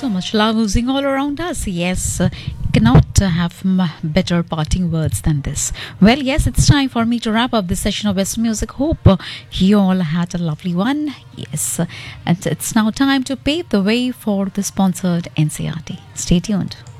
So much love oozing all around us. Yes, cannot have better parting words than this. Well, yes, it's time for me to wrap up this session of West Music. Hope you all had a lovely one. Yes, and it's now time to pave the way for the sponsored NCRT. Stay tuned.